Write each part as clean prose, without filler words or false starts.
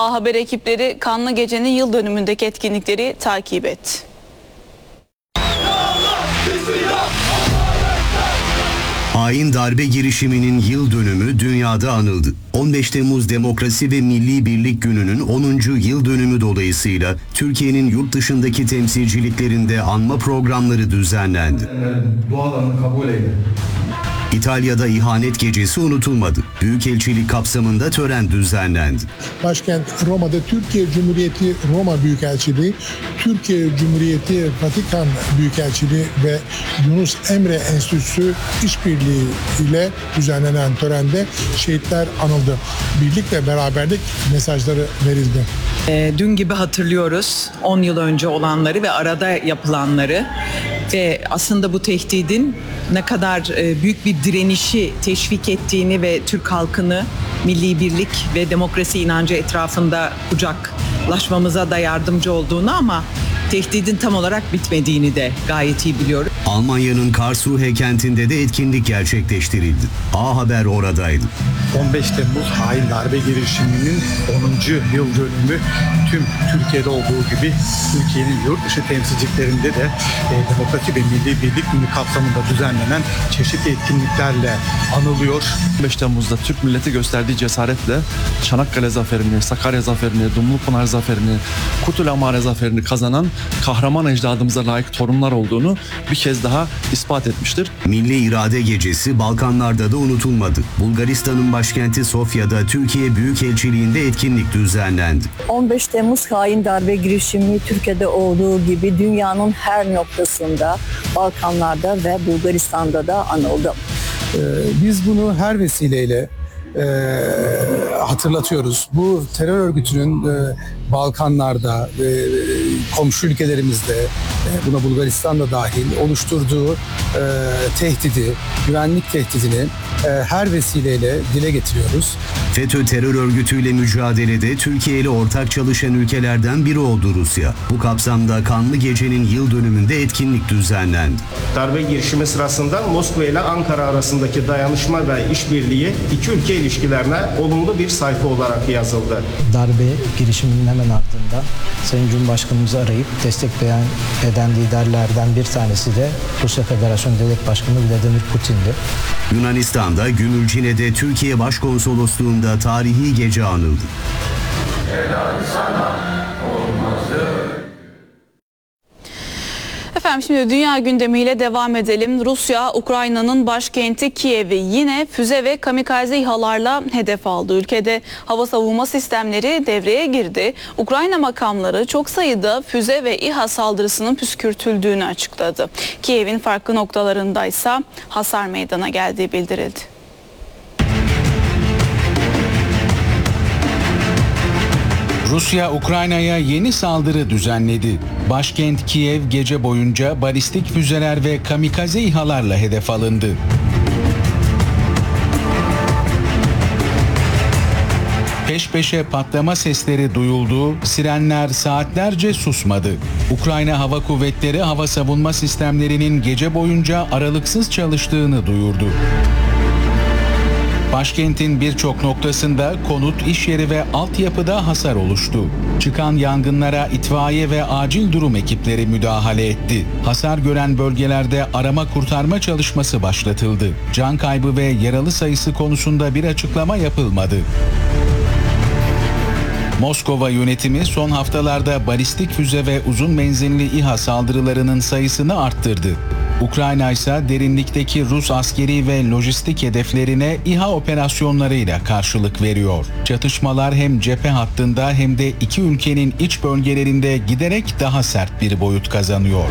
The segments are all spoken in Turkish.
A Haber ekipleri Kanlı Gece'nin yıl dönümündeki etkinlikleri takip etti. Hain darbe girişiminin yıl dönümü dünyada anıldı. 15 Temmuz Demokrasi ve Milli Birlik Günü'nün 10. yıl dönümü dolayısıyla Türkiye'nin yurt dışındaki temsilciliklerinde anma programları düzenlendi. Dualarını kabul eyle. İtalya'da ihanet gecesi unutulmadı. Büyükelçilik kapsamında tören düzenlendi. Başkent Roma'da Türkiye Cumhuriyeti Roma Büyükelçiliği, Türkiye Cumhuriyeti Vatikan Büyükelçiliği ve Yunus Emre Enstitüsü işbirliği ile düzenlenen törende şehitler anıldı. Birlik ve beraberlik mesajları verildi. Dün gibi hatırlıyoruz 10 yıl önce olanları ve arada yapılanları ve aslında bu tehdidin ne kadar büyük bir direnişi teşvik ettiğini ve Türk halkını milli birlik ve demokrasi inancı etrafında kucaklaşmamıza da yardımcı olduğunu ama tehdidin tam olarak bitmediğini de gayet iyi biliyorum. Almanya'nın Karlsruhe kentinde de etkinlik gerçekleştirildi. A Haber oradaydı. 15 Temmuz hain darbe girişiminin 10. yıl dönümü tüm Türkiye'de olduğu gibi Türkiye'nin yurt dışı temsilciliklerinde de Demokrasi ve Milli Birlik Günü kapsamında düzenlenen çeşitli etkinliklerle anılıyor. 15 Temmuz'da Türk milleti gösterdiği cesaretle Çanakkale zaferini, Sakarya zaferini, Dumlupınar zaferini, Kutluamare zaferini kazanan kahraman ecdadımıza layık torunlar olduğunu bir kez daha ispat etmiştir. Milli İrade Gecesi Balkanlarda da unutulmadı. Bulgaristan'ın başkenti Sofya'da Türkiye Büyükelçiliği'nde etkinlik düzenlendi. 15 Temmuz hain darbe girişimi Türkiye'de olduğu gibi dünyanın her noktasında, Balkanlarda ve Bulgaristan'da da anıldı. Biz bunu her vesileyle hatırlatıyoruz. Bu terör örgütünün Balkanlarda, komşu ülkelerimizde, buna Bulgaristan'da dahil oluşturduğu tehdidi, güvenlik tehdidini her vesileyle dile getiriyoruz. FETÖ terör örgütüyle mücadelede Türkiye ile ortak çalışan ülkelerden biri oldu Rusya. Bu kapsamda Kanlı Gece'nin yıl dönümünde etkinlik düzenlendi. Darbe girişimi sırasında Moskova ile Ankara arasındaki dayanışma ve işbirliği iki ülke ilişkilerine olumlu bir sayfa olarak yazıldı. Darbe girişiminin hemen ardından Sayın Cumhurbaşkanımızı arayıp destek beyan eden liderlerden bir tanesi de Rusya Federasyonu Devlet Başkanı Vladimir Putin'di. Yunanistan'da Gümülcine'de Türkiye Başkonsolosluğu'nda tarihi gece anıldı. Efendim şimdi dünya gündemiyle devam edelim. Rusya, Ukrayna'nın başkenti Kiev'i yine füze ve kamikaze İHA'larla hedef aldı. Ülkede hava savunma sistemleri devreye girdi. Ukrayna makamları çok sayıda füze ve İHA saldırısının püskürtüldüğünü açıkladı. Kiev'in farklı noktalarındaysa hasar meydana geldiği bildirildi. Rusya, Ukrayna'ya yeni saldırı düzenledi. Başkent Kiev gece boyunca balistik füzeler ve kamikaze İHA'larla hedef alındı. Peş peşe patlama sesleri duyuldu, sirenler saatlerce susmadı. Ukrayna Hava Kuvvetleri hava savunma sistemlerinin gece boyunca aralıksız çalıştığını duyurdu. Başkentin birçok noktasında konut, iş yeri ve altyapıda hasar oluştu. Çıkan yangınlara itfaiye ve acil durum ekipleri müdahale etti. Hasar gören bölgelerde arama kurtarma çalışması başlatıldı. Can kaybı ve yaralı sayısı konusunda bir açıklama yapılmadı. Moskova yönetimi son haftalarda balistik füze ve uzun menzilli İHA saldırılarının sayısını arttırdı. Ukrayna ise derinlikteki Rus askeri ve lojistik hedeflerine İHA operasyonlarıyla karşılık veriyor. Çatışmalar hem cephe hattında hem de iki ülkenin iç bölgelerinde giderek daha sert bir boyut kazanıyor.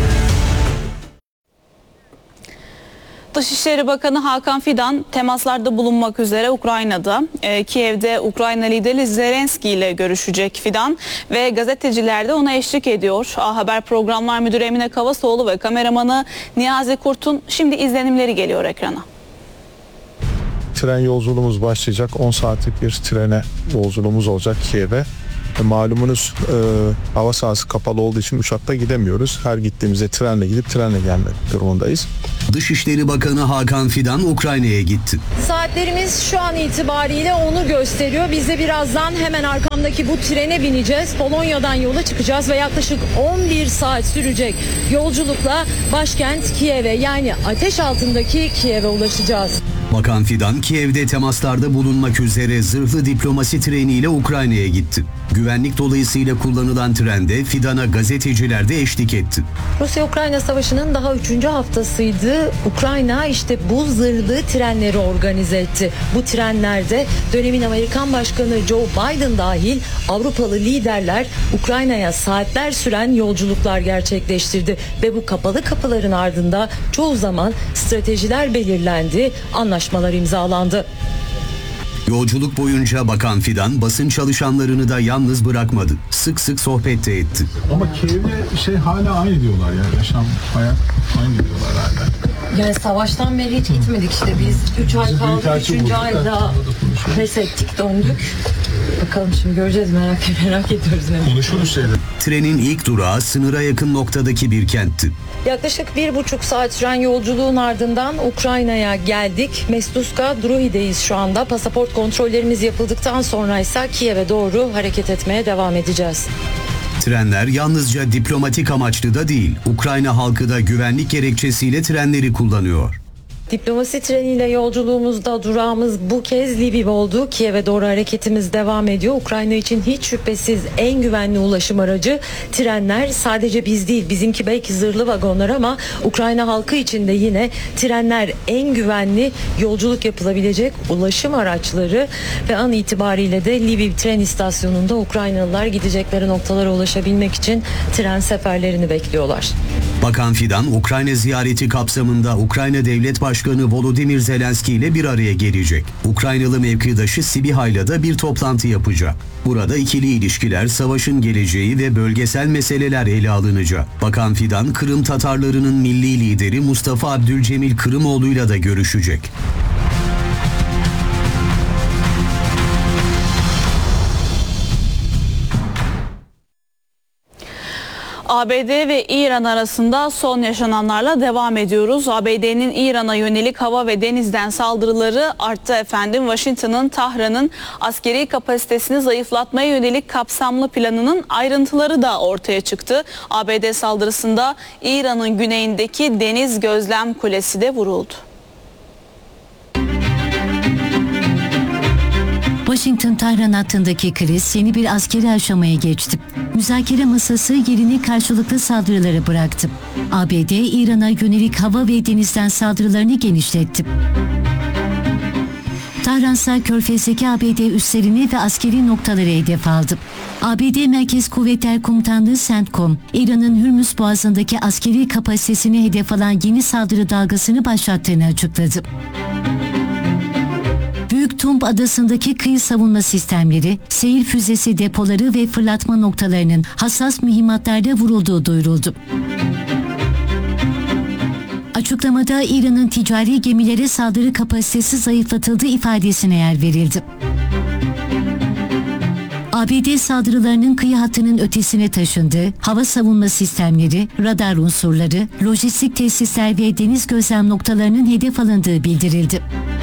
Dışişleri Bakanı Hakan Fidan temaslarda bulunmak üzere Ukrayna'da. Kiev'de Ukrayna lideri Zelenski ile görüşecek Fidan ve gazeteciler de ona eşlik ediyor. A Haber Programlar Müdürü Emine Kavasoğlu ve kameramanı Niyazi Kurt'un şimdi izlenimleri geliyor ekrana. tren yolculuğumuz başlayacak. 10 saatlik bir trene yolculuğumuz olacak Kiev'e. Malumunuz hava sahası kapalı olduğu için uçakla gidemiyoruz. Her gittiğimizde trenle gidip trenle gelmek durumundayız. Dışişleri Bakanı Hakan Fidan Ukrayna'ya gitti. Saatlerimiz şu an itibariyle onu gösteriyor. Biz de birazdan hemen arkamdaki bu trene bineceğiz. Polonya'dan yola çıkacağız ve yaklaşık 11 saat sürecek yolculukla başkent Kiev'e, yani ateş altındaki Kiev'e ulaşacağız. Bakan Fidan Kiev'de temaslarda bulunmak üzere zırhlı diplomasi treniyle Ukrayna'ya gitti. Güvenlik dolayısıyla kullanılan trende Fidan'a gazeteciler de eşlik etti. Rusya-Ukrayna savaşının daha 3. haftasıydı. Ukrayna işte bu zırhlı trenleri organize etti. Bu trenlerde dönemin Amerikan Başkanı Joe Biden dahil Avrupalı liderler Ukrayna'ya saatler süren yolculuklar gerçekleştirdi. Ve bu kapalı kapıların ardında çoğu zaman stratejiler belirlendi, anlaşmalar imzalandı. Yolculuk boyunca Bakan Fidan basın çalışanlarını da yalnız bırakmadı. Sık sık sohbet de etti. Ama Kiev'de hala aynı diyorlar ya. Yaşam, hayat aynı diyorlar hala. Yani savaştan beri hiç gitmedik işte biz. 3 ay kaldı, 3. ayda pes ettik, döndük. Bakalım şimdi göreceğiz, merak ediyoruz. Konuşuruz şeyler. Trenin ilk durağı sınıra yakın noktadaki bir kentti. Yaklaşık 1,5 saat süren yolculuğun ardından Ukrayna'ya geldik. Mestuska Druhi'deyiz şu anda. Pasaport kontrollerimiz yapıldıktan sonra ise Kiev'e doğru hareket etmeye devam edeceğiz. Trenler yalnızca diplomatik amaçlı da değil, Ukrayna halkı da güvenlik gerekçesiyle trenleri kullanıyor. Diplomasi treniyle yolculuğumuzda durağımız bu kez Lviv oldu. Kiev'e doğru hareketimiz devam ediyor. Ukrayna için hiç şüphesiz en güvenli ulaşım aracı trenler. Sadece biz değil, bizimki belki zırhlı vagonlar ama Ukrayna halkı için de yine trenler en güvenli yolculuk yapılabilecek ulaşım araçları ve an itibariyle de Lviv tren istasyonunda Ukraynalılar gidecekleri noktalara ulaşabilmek için tren seferlerini bekliyorlar. Bakan Fidan, Ukrayna ziyareti kapsamında Ukrayna Devlet Başkanı Volodymyr Zelenski ile bir araya gelecek. Ukraynalı mevkidaşı Sibiha'yla da bir toplantı yapacak. Burada ikili ilişkiler, savaşın geleceği ve bölgesel meseleler ele alınacak. Bakan Fidan, Kırım Tatarlarının milli lideri Mustafa Abdülcemil Kırımoğlu'yla da görüşecek. ABD ve İran arasında son yaşananlarla devam ediyoruz. ABD'nin İran'a yönelik hava ve denizden saldırıları arttı efendim. Washington'ın Tahran'ın askeri kapasitesini zayıflatmaya yönelik kapsamlı planının ayrıntıları da ortaya çıktı. ABD saldırısında İran'ın güneyindeki deniz gözlem kulesi de vuruldu. Washington-Tahran hattındaki kriz yeni bir askeri aşamaya geçti. Müzakere masası yerini karşılıklı saldırıları bıraktı. ABD, İran'a yönelik hava ve denizden saldırılarını genişletti. Tahran ise Körfez'deki ABD üslerini ve askeri noktaları hedef aldı. ABD Merkez Kuvvetler Komutanlığı CENTCOM, İran'ın Hürmüz Boğazı'ndaki askeri kapasitesini hedef alan yeni saldırı dalgasını başlattığını açıkladı. Büyük Tumb Adası'ndaki kıyı savunma sistemleri, seyir füzesi depoları ve fırlatma noktalarının hassas mühimmatlarda vurulduğu duyuruldu. Açıklamada İran'ın ticari gemilere saldırı kapasitesi zayıflatıldığı ifadesine yer verildi. ABD saldırılarının kıyı hattının ötesine taşındığı, hava savunma sistemleri, radar unsurları, lojistik tesisler ve deniz gözlem noktalarının hedef alındığı bildirildi.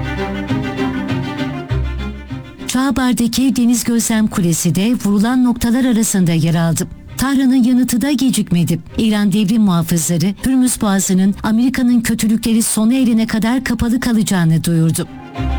Çağbar'daki Deniz Gözlem Kulesi de vurulan noktalar arasında yer aldı. Tahran'ın yanıtı da gecikmedi. İran devrim muhafızları Hürmüz Boğazı'nın Amerika'nın kötülükleri sona erene kadar kapalı kalacağını duyurdu.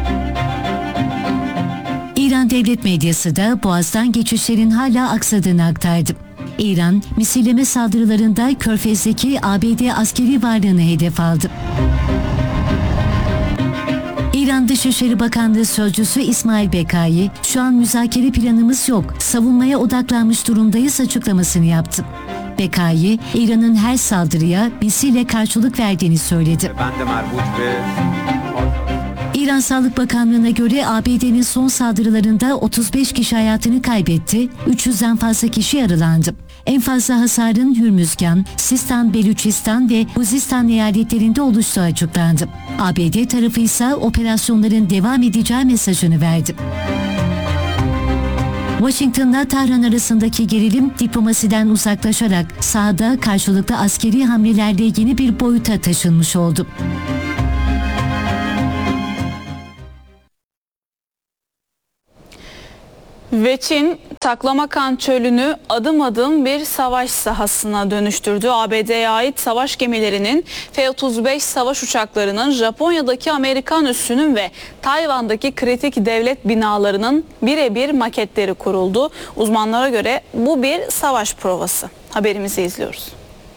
İran devlet medyası da Boğaz'dan geçişlerin hala aksadığını aktardı. İran, misilleme saldırılarında Körfez'deki ABD askeri varlığını hedef aldı. İran Dışişleri Bakanlığı Sözcüsü İsmail Bekai, şu an müzakere planımız yok, savunmaya odaklanmış durumdayız açıklamasını yaptı. Bekai, İran'ın her saldırıya misille karşılık verdiğini söyledi. İran Sağlık Bakanlığı'na göre ABD'nin son saldırılarında 35 kişi hayatını kaybetti, 300'den fazla kişi yaralandı. En fazla hasarın Hürmüzgan, Sistan, Belüçistan ve Huzistan eyaletlerinde oluştuğu açıklandı. ABD tarafı ise operasyonların devam edeceği mesajını verdi. Washington'la Tahran arasındaki gerilim diplomasiden uzaklaşarak sahada karşılıklı askeri hamlelerle yeni bir boyuta taşınmış oldu. Ve Çin, Taklamakan Çölü'nü adım adım bir savaş sahasına dönüştürdü. ABD'ye ait savaş gemilerinin, F-35 savaş uçaklarının, Japonya'daki Amerikan üssünün ve Tayvan'daki kritik devlet binalarının birebir maketleri kuruldu. Uzmanlara göre bu bir savaş provası. Haberimizi izliyoruz.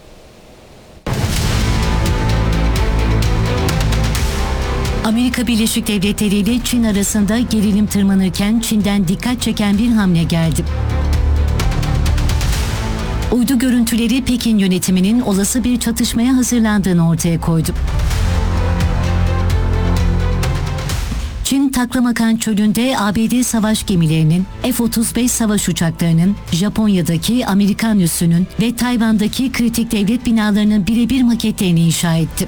Amerika Birleşik Devletleri ile Çin arasında gerilim tırmanırken Çin'den dikkat çeken bir hamle geldi. Uydu görüntüleri Pekin yönetiminin olası bir çatışmaya hazırlandığını ortaya koydu. Çin, Taklamakan Çölü'nde ABD savaş gemilerinin, F-35 savaş uçaklarının, Japonya'daki Amerikan üssünün ve Tayvan'daki kritik devlet binalarının birebir maketlerini inşa etti.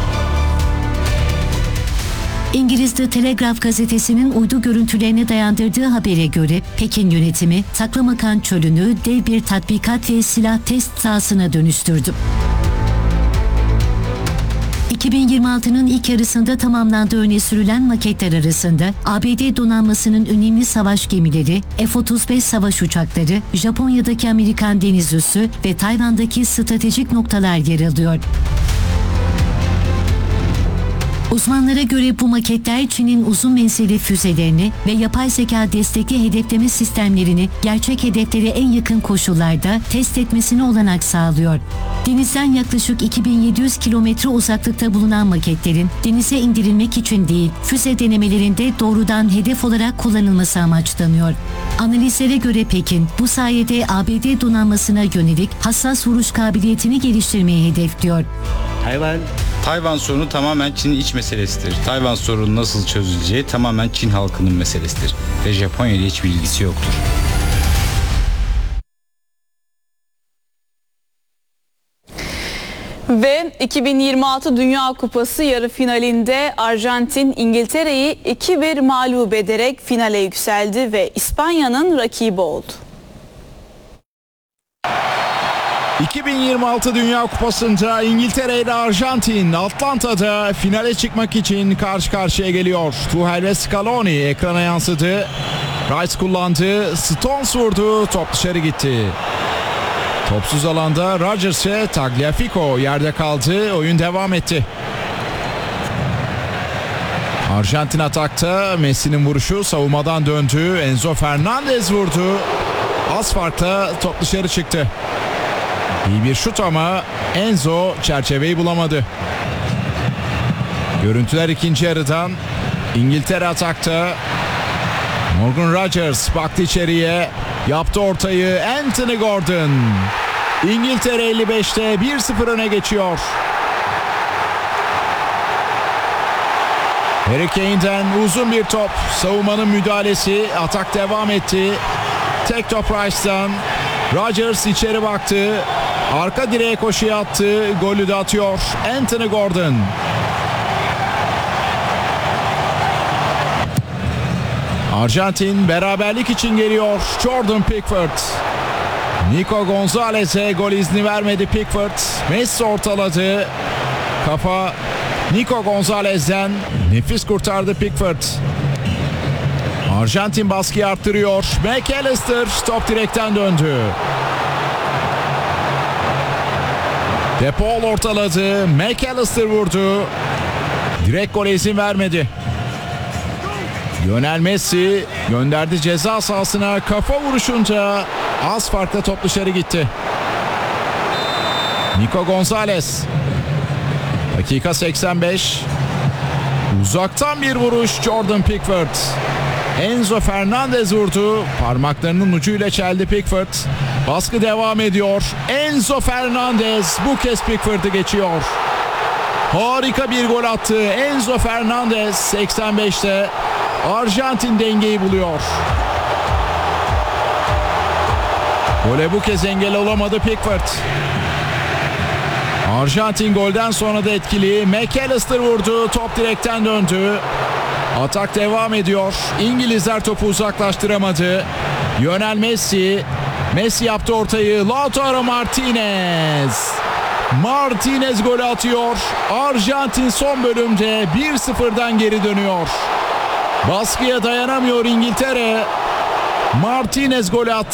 İngiliz The Telegraph gazetesinin uydu görüntülerine dayandırdığı habere göre Pekin yönetimi Taklamakan Çölü'nü dev bir tatbikat ve silah test sahasına dönüştürdü. 2026'nın ilk yarısında tamamlandığı öne sürülen maketler arasında ABD donanmasının önemli savaş gemileri, F-35 savaş uçakları, Japonya'daki Amerikan deniz üssü ve Tayvan'daki stratejik noktalar yer alıyor. Uzmanlara göre bu maketler Çin'in uzun menzilli füzelerini ve yapay zeka destekli hedefleme sistemlerini gerçek hedeflere en yakın koşullarda test etmesine olanak sağlıyor. Denizden yaklaşık 2700 kilometre uzaklıkta bulunan maketlerin denize indirilmek için değil, füze denemelerinde doğrudan hedef olarak kullanılması amaçlanıyor. Analizlere göre Pekin, bu sayede ABD donanmasına yönelik hassas vuruş kabiliyetini geliştirmeyi hedefliyor. Tayvan sorunu tamamen Çin'in iç meselesidir. Tayvan sorunu nasıl çözüleceği tamamen Çin halkının meselesidir ve Japonya ile hiçbir ilgisi yoktur. Ve 2026 Dünya Kupası yarı finalinde Arjantin İngiltere'yi 2-1 mağlup ederek finale yükseldi ve İspanya'nın rakibi oldu. 2026 Dünya Kupası'nda İngiltere ile Arjantin Atlanta'da finale çıkmak için karşı karşıya geliyor. Tuchel ve Scaloni ekrana yansıdı. Rice kullandı, Stones vurdu, top dışarı gitti. Topsuz alanda Rodgers ve Tagliafico yerde kaldı, oyun devam etti. Arjantin atakta, Messi'nin vuruşu savunmadan döndü, Enzo Fernandez vurdu. Az farkla top dışarı çıktı. İyi bir şut ama Enzo çerçeveyi bulamadı. Görüntüler ikinci yarıdan. İngiltere atakta. Morgan Rodgers baktı içeriye. Yaptı ortayı. Anthony Gordon. İngiltere 55'te 1-0 öne geçiyor. Harry Kane'den uzun bir top. Savunmanın müdahalesi. Atak devam etti. Tek top Rice'dan. Rodgers içeri baktı. Arka direğe koşuya attı. Golü de atıyor Anthony Gordon. Arjantin beraberlik için geliyor. Jordan Pickford. Nico Gonzalez'e gol izni vermedi Pickford. Messi ortaladı. Kafa Nico Gonzalez'den. Nefis kurtardı Pickford. Arjantin baskıyı arttırıyor. McAllister top direkten döndü. De Paul ortaladı. McAllister vurdu. Direkt gole izin vermedi. Lionel Messi gönderdi ceza sahasına. Kafa vuruşunca az farkla top dışarı gitti. Nico Gonzalez. Dakika 85. Uzaktan bir vuruş Jordan Pickford. Enzo Fernandez vurdu. Parmaklarının ucuyla çeldi Pickford. Baskı devam ediyor. Enzo Fernandez bu kez Pickford'u geçiyor. Harika bir gol attı. Enzo Fernandez 85'te Arjantin dengeyi buluyor. Gole bu kez engel olamadı Pickford. Arjantin golden sonra da etkili. McAllister vurdu. Top direkten döndü. Atak devam ediyor. İngilizler topu uzaklaştıramadı. Lionel Messi. Messi yaptı ortayı. Lautaro Martinez. Martinez golü atıyor. Arjantin son bölümde 1-0'dan geri dönüyor. Baskıya dayanamıyor İngiltere. Martinez golü attı.